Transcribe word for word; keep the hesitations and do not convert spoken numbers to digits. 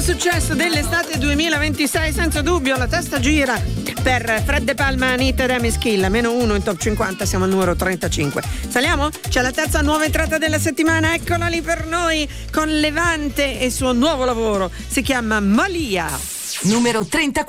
Successo dell'estate duemilaventisei, senza dubbio la testa gira per Fred De Palma, Anita e Amischilla, meno uno in top cinquanta, siamo al numero trentacinque. Saliamo? C'è la terza nuova entrata della settimana, eccola lì per noi con Levante e il suo nuovo lavoro, si chiama Malia. Numero trentaquattro.